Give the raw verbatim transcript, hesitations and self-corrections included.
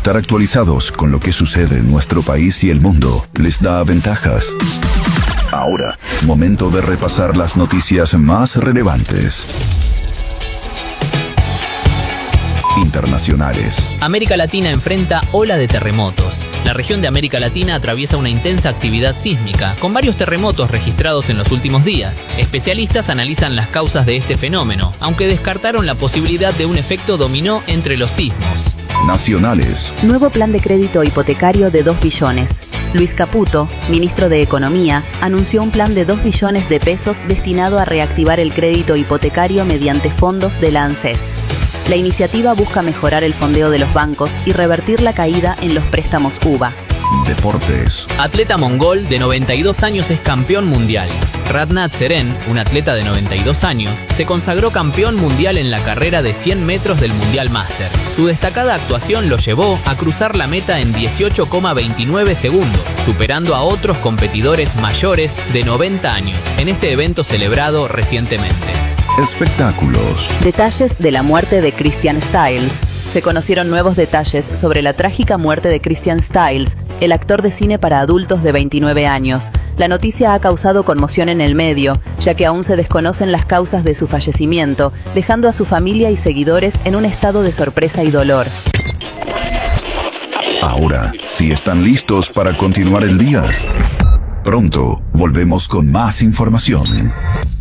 Estar actualizados con lo que sucede en nuestro país y el mundo les da ventajas. Ahora, momento de repasar las noticias más relevantes. Internacionales. América Latina enfrenta ola de terremotos. La región de América Latina atraviesa una intensa actividad sísmica, con varios terremotos registrados en los últimos días. Especialistas analizan las causas de este fenómeno, aunque descartaron la posibilidad de un efecto dominó entre los sismos. Nacionales. Nuevo plan de crédito hipotecario de dos billones. Luis Caputo, ministro de Economía, anunció un plan de dos billones de pesos destinado a reactivar el crédito hipotecario mediante fondos de la ANSES. La iniciativa busca mejorar el fondeo de los bancos y revertir la caída en los préstamos U V A. Deportes. Atleta mongol de noventa y dos años es campeón mundial. Ratnat Seren, un atleta de noventa y dos años, se consagró campeón mundial en la carrera de cien metros del Mundial Master. Su destacada actuación lo llevó a cruzar la meta en dieciocho coma veintinueve segundos, superando a otros competidores mayores de noventa años, en este evento celebrado recientemente. Espectáculos. Detalles de la muerte de Christian Stiles. Se conocieron nuevos detalles sobre la trágica muerte de Christian Stiles, el actor de cine para adultos de veintinueve años. La noticia ha causado conmoción en el medio, ya que aún se desconocen las causas de su fallecimiento, dejando a su familia y seguidores en un estado de sorpresa y dolor. Ahora, si están listos para continuar el día, pronto volvemos con más información.